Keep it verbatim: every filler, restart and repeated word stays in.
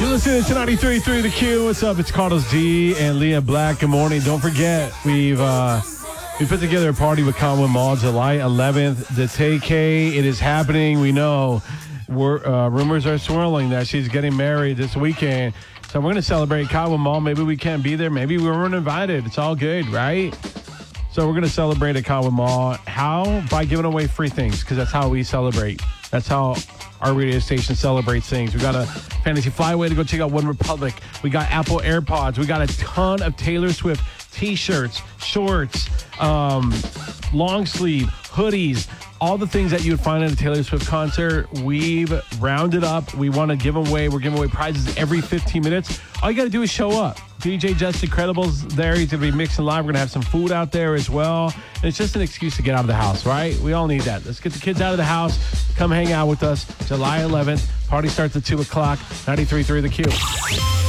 You're listening to ninety-three point three The Q. What's up? It's Carlos D and Leah Black. Good morning. Don't forget, we've uh, we put together a party with Conway Mall July eleventh. The Tay K, it is happening. We know we're, uh, rumors are swirling that she's getting married this weekend. So we're going to celebrate Conway Mall. Maybe we can't be there. Maybe we weren't invited. It's all good, right? So we're going to celebrate at Conway Mall. How? By giving away free things, because that's how we celebrate. That's how our radio station celebrates things. We got a Fantasy Flyway to go check out One Republic. We got Apple AirPods. We got a ton of Taylor Swift T-shirts, shorts, um, long sleeve, hoodies, all the things that you would find at a Taylor Swift concert. We've rounded up. We want to give away. We're giving away prizes every fifteen minutes. All you got to do is show up. D J Just Incredible's there. He's going to be mixing live. We're going to have some food out there as well. And it's just an excuse to get out of the house, right? We all need that. Let's get the kids out of the house. Come hang out with us. July eleventh. Party starts at two o'clock. ninety-three point three The Q.